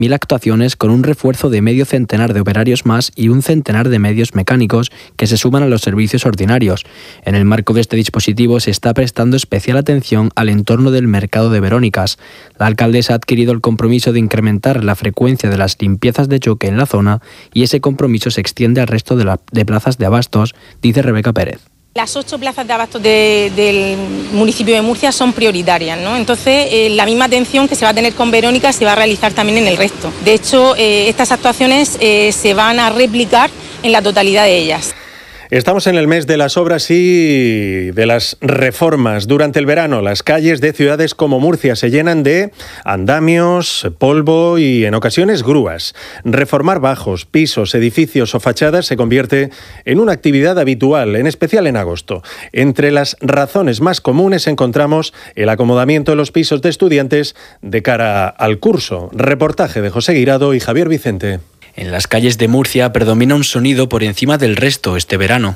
1.000 actuaciones con un refuerzo de medio centenar de operarios más y un centenar de medios mecánicos que se suman a los servicios ordinarios. En el marco de este dispositivo se está prestando especial atención al entorno del mercado de Verónicas. La alcaldesa ha adquirido el compromiso de incrementar la frecuencia de las limpiezas de choque en la zona y ese compromiso se extiende al resto de plazas de abastos, dice Rebeca Pérez. Las 8 plazas de abastos del municipio de Murcia son prioritarias, ¿no? Entonces, la misma atención que se va a tener con Verónica se va a realizar también en el resto. De hecho, estas actuaciones se van a replicar en la totalidad de ellas. Estamos en el mes de las obras y de las reformas. Durante el verano, las calles de ciudades como Murcia se llenan de andamios, polvo y, en ocasiones, grúas. Reformar bajos, pisos, edificios o fachadas se convierte en una actividad habitual, en especial en agosto. Entre las razones más comunes encontramos el acomodamiento de los pisos de estudiantes de cara al curso. Reportaje de José Guirado y Javier Vicente. En las calles de Murcia predomina un sonido por encima del resto este verano.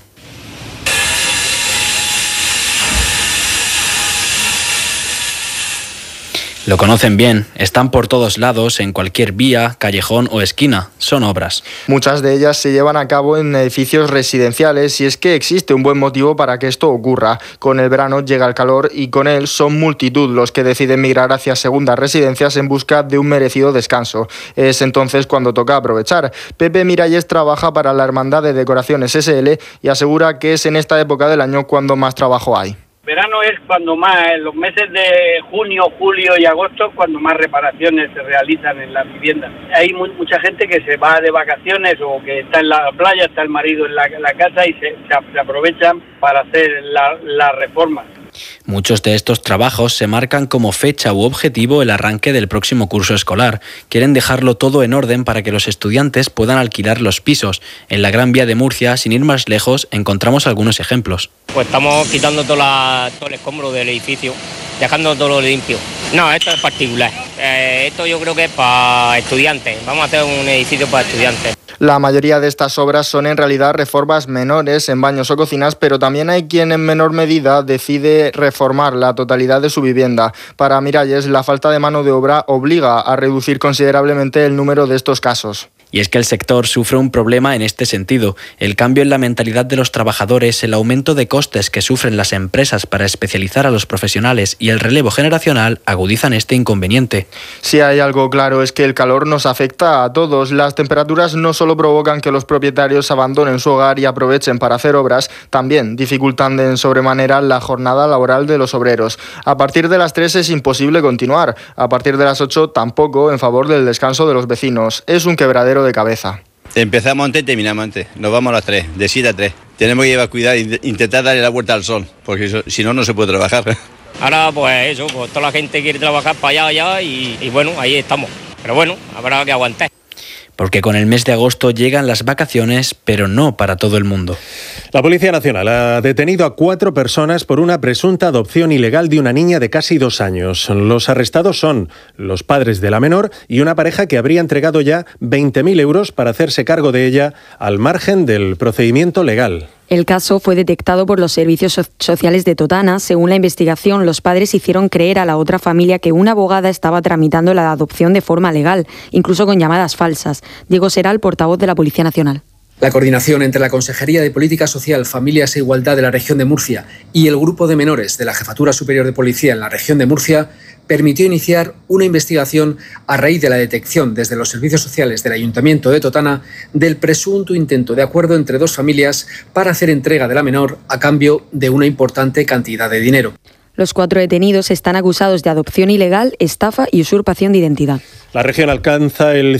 Lo conocen bien, están por todos lados, en cualquier vía, callejón o esquina. Son obras. Muchas de ellas se llevan a cabo en edificios residenciales y es que existe un buen motivo para que esto ocurra. Con el verano llega el calor y con él son multitud los que deciden migrar hacia segundas residencias en busca de un merecido descanso. Es entonces cuando toca aprovechar. Pepe Miralles trabaja para la Hermandad de Decoraciones SL y asegura que es en esta época del año cuando más trabajo hay. Verano es cuando más, en los meses de junio, julio y agosto, cuando más reparaciones se realizan en las viviendas. Hay mucha gente que se va de vacaciones o que está en la playa, está el marido en la casa y se aprovechan para hacer las reformas. Muchos de estos trabajos se marcan como fecha u objetivo el arranque del próximo curso escolar. Quieren dejarlo todo en orden para que los estudiantes puedan alquilar los pisos. En la Gran Vía de Murcia, sin ir más lejos, encontramos algunos ejemplos. Pues estamos quitando todo el escombro del edificio, dejando todo lo limpio. No, esto es particular. Esto yo creo que es para estudiantes. Vamos a hacer un edificio para estudiantes. La mayoría de estas obras son en realidad reformas menores en baños o cocinas, pero también hay quien en menor medida decide reformar la totalidad de su vivienda. Para Miralles, la falta de mano de obra obliga a reducir considerablemente el número de estos casos. Y es que el sector sufre un problema en este sentido. El cambio en la mentalidad de los trabajadores, el aumento de costes que sufren las empresas para especializar a los profesionales y el relevo generacional agudizan este inconveniente. Si hay algo claro es que el calor nos afecta a todos. Las temperaturas no solo provocan que los propietarios abandonen su hogar y aprovechen para hacer obras, también dificultan de sobremanera la jornada laboral de los obreros. A partir de las 3 es imposible continuar. A partir de las 8 tampoco, en favor del descanso de los vecinos. Es un quebradero de cabeza. Empezamos antes y terminamos antes. Nos vamos a las 3, de 7 a 3. Tenemos que llevar cuidado e intentar darle la vuelta al sol, porque si no, no se puede trabajar. Ahora pues eso, pues toda la gente quiere trabajar para allá y bueno, ahí estamos. Pero bueno, habrá que aguantar. Porque con el mes de agosto llegan las vacaciones, pero no para todo el mundo. La Policía Nacional ha detenido a 4 personas por una presunta adopción ilegal de una niña de casi 2 años. Los arrestados son los padres de la menor y una pareja que habría entregado ya 20.000 euros para hacerse cargo de ella al margen del procedimiento legal. El caso fue detectado por los servicios sociales de Totana. Según la investigación, los padres hicieron creer a la otra familia que una abogada estaba tramitando la adopción de forma legal, incluso con llamadas falsas. Diego Seral, portavoz de la Policía Nacional. La coordinación entre la Consejería de Política Social, Familias e Igualdad de la región de Murcia y el Grupo de Menores de la Jefatura Superior de Policía en la región de Murcia permitió iniciar una investigación a raíz de la detección desde los servicios sociales del Ayuntamiento de Totana del presunto intento de acuerdo entre 2 familias para hacer entrega de la menor a cambio de una importante cantidad de dinero. Los 4 detenidos están acusados de adopción ilegal, estafa y usurpación de identidad. La región alcanza el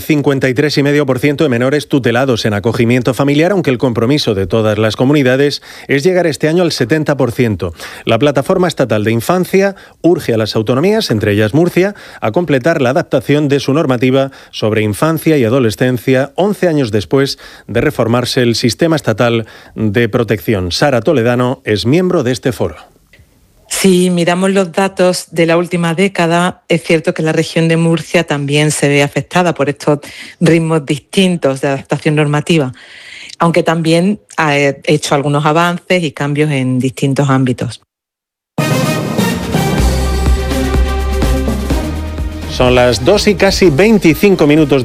53,5% de menores tutelados en acogimiento familiar, aunque el compromiso de todas las comunidades es llegar este año al 70%. La Plataforma Estatal de Infancia urge a las autonomías, entre ellas Murcia, a completar la adaptación de su normativa sobre infancia y adolescencia 11 años después de reformarse el sistema estatal de protección. Sara Toledano es miembro de este foro. Si miramos los datos de la última década, es cierto que la región de Murcia también se ve afectada por estos ritmos distintos de adaptación normativa, aunque también ha hecho algunos avances y cambios en distintos ámbitos. Son las 2 y casi 25 minutos.